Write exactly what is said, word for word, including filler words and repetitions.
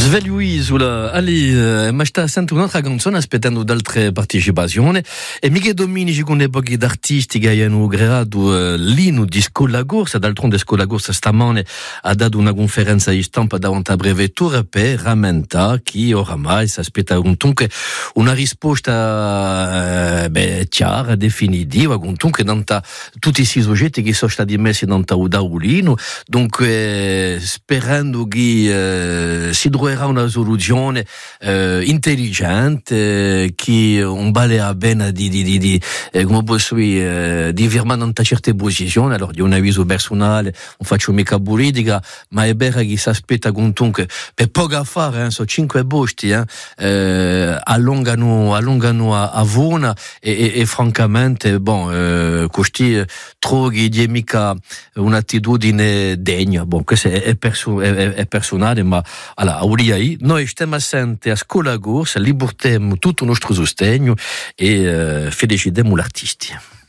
Svegliui sulla ali ma sta sento un'altra canzone aspettando altre partecipazioni e mica domini con pochi d'artisti che hanno creato l'ino di Scola Corsa. D'altronde Scola Corsa stamane ha dato una conferenza di stampa davanti a brevettura per rammentare chi oramai si aspetta comunque una risposta eh, beh, chiara, definitiva, comunque tutti i soggetti che sono stati messi dans taulino, dunque sperando che eh, si troverà una soluzione eh, intelligente che un balea bene di, di, di, di eh, come posso dire, eh, di firmare in certe posizioni. Allora di un avviso personale non faccio mica politica, ma è vero che si aspetta comunque per poco a fare, eh, sono cinque posti eh, eh, allungano, allungano a, a Vona e, e, e francamente bon, eh, questi trovi di mica un'attitudine degna. Bon, questo è, è, perso- è, è personale, ma allora, noi stiamo assenti a Scola Corsa, li portiamo tutto il nostro sostegno e uh, felicitiamo l'artisti.